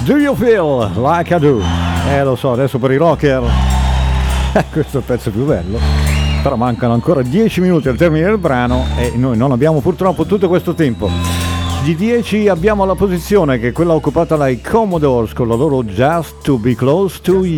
Do You Feel Like I Do? Lo so, adesso per i rocker questo è il pezzo più bello, però mancano ancora 10 minuti al termine del brano e noi non abbiamo purtroppo tutto questo tempo. Di 10 abbiamo la posizione che è quella occupata dai Commodores con la loro Just to Be Close to You.